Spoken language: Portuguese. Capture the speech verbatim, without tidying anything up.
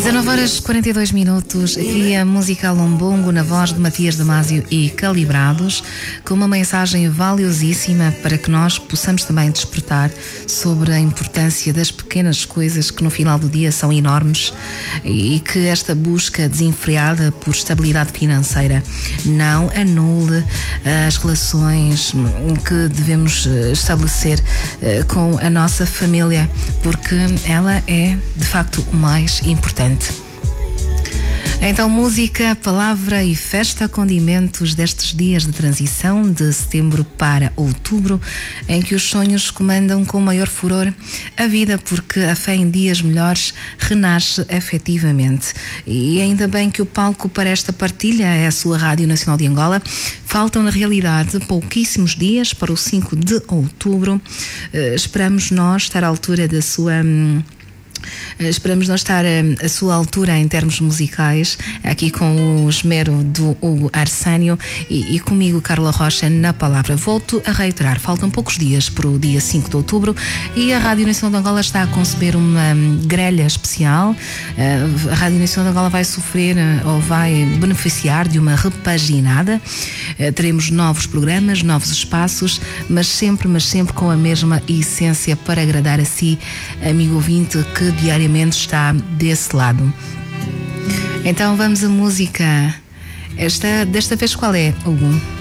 dezanove horas e quarenta e dois minutos, aqui a música Lombongo na voz de Matias Damasio e Calibrados, com uma mensagem valiosíssima para que nós possamos também despertar sobre a importância das pequenas coisas que no final do dia são enormes e que esta busca desenfreada por estabilidade financeira não anule as relações que devemos estabelecer com a nossa família, porque ela é de facto o mais importante. Então, música, palavra e festa, condimentos destes dias de transição de setembro para outubro, em que os sonhos comandam com maior furor a vida, porque a fé em dias melhores renasce efetivamente. E ainda bem que o palco para esta partilha é a sua Rádio Nacional de Angola. Faltam, na realidade, pouquíssimos dias para o cinco de outubro. Uh, esperamos nós estar à altura da sua... Hum, Esperamos nós estar a, a sua altura em termos musicais, aqui com o esmero do Hugo Arsénio e, e comigo, Carla Rocha, na palavra. Volto a reiterar, faltam poucos dias para o dia cinco de outubro e a Rádio Nacional de Angola está a conceber uma grelha especial. A Rádio Nacional de Angola vai sofrer ou vai beneficiar de uma repaginada. Teremos novos programas, novos espaços, mas sempre, mas sempre com a mesma essência para agradar a si, amigo ouvinte, que diariamente está desse lado. Então vamos à música. Esta, desta vez qual é, Hugo?